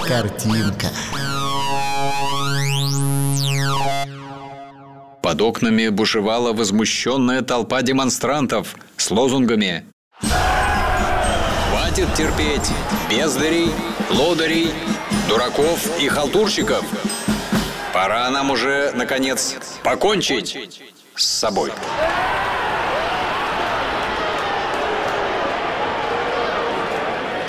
картинка. Под окнами бушевала возмущенная толпа демонстрантов с лозунгами: «Хватит терпеть бездарей, лодырей, дураков и халтурщиков! Пора нам уже, наконец, покончить с собой!»